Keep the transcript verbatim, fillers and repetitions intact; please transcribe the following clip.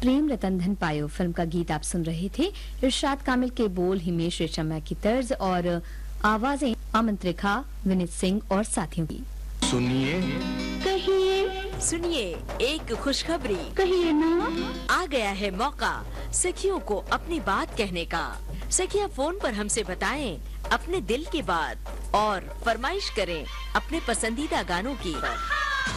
प्रेम रतन धन पायो फिल्म का गीत आप सुन रहे थे। इरशाद कामिल के बोल, हिमेश रेशमिया की तर्ज और आवाजें अमन त्रिखा, विनीत सिंह और साथियों की। सुनिए कहिए सुनिए एक खुशखबरी, कहिए ना। आ गया है मौका सखियों को अपनी बात कहने का। सखियां फोन पर हमसे बताएं अपने दिल की बात और फरमाइश करें अपने पसंदीदा गानों की।